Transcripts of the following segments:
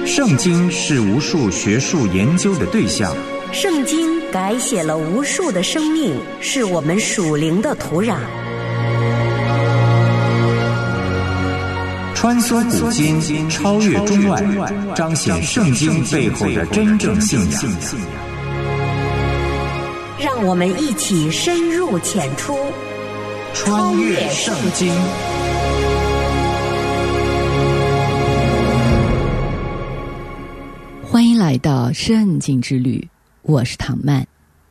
圣经是无数学术研究的对象， 圣经改写了无数的生命，是我们属灵的土壤。 穿梭古今，超越中外，彰显圣经背后的真正信仰。 让我们一起深入浅出， 穿越圣经。 欢迎来到圣经之旅，我是唐曼。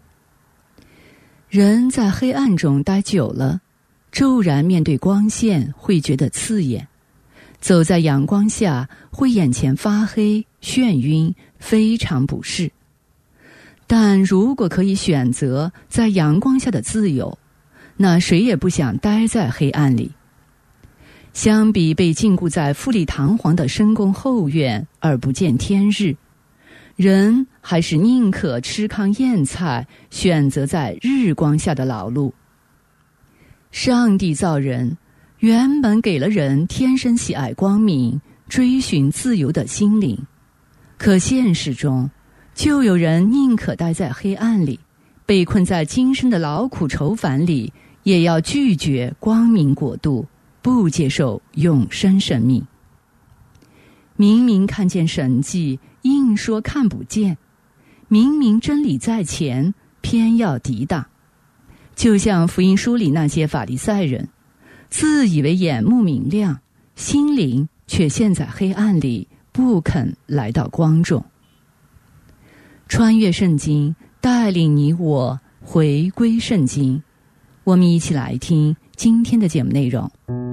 人在黑暗中待久了，骤然面对光线会觉得刺眼，走在阳光下会眼前发黑、眩晕，非常不适。但如果可以选择在阳光下的自由，那谁也不想待在黑暗里。相比被禁锢在富丽堂皇的深宫后院而不见天日，人还是宁可吃糠咽菜，选择在日光下的劳碌。上帝造人，原本给了人天生喜爱光明、追寻自由的心灵，可现实中，就有人宁可待在黑暗里，被困在今生的劳苦愁烦里，也要拒绝光明国度，不接受永生生命。明明看见神迹，硬说看不见；明明真理在前，偏要抵挡。就像福音书里那些法利赛人，自以为眼目明亮，心灵却陷在黑暗里，不肯来到光中。穿越圣经，带领你我回归圣经。我们一起来听今天的节目内容。